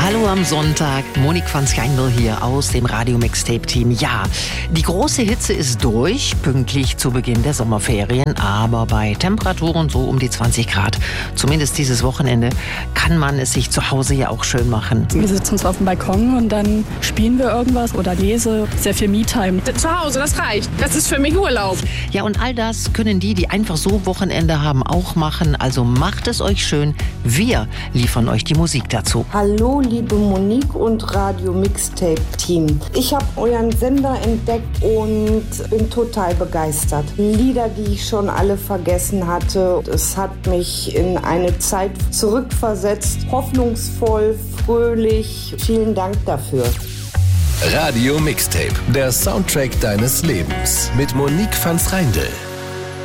Hallo am Sonntag, Monique van Schijndel hier aus dem Radio Mixtape Team. Ja, die große Hitze ist durch, pünktlich zu Beginn der Sommerferien, aber bei Temperaturen so um die 20 Grad, zumindest dieses Wochenende, kann man es sich zu Hause ja auch schön machen. Wir sitzen uns auf dem Balkon und dann spielen wir irgendwas oder lese. Sehr viel Me-Time. Zu Hause, das reicht. Das ist für mich Urlaub. Ja, und all das können die einfach so Wochenende haben, auch machen. Also macht es euch schön. Wir liefern euch die Musik dazu. Hallo, liebe Monique und Radio Mixtape Team. Ich habe euren Sender entdeckt und bin total begeistert. Lieder, die ich schon alle vergessen hatte. Es hat mich in eine Zeit zurückversetzt. Hoffnungsvoll, fröhlich. Vielen Dank dafür. Radio Mixtape, der Soundtrack deines Lebens mit Monique van Schijndel.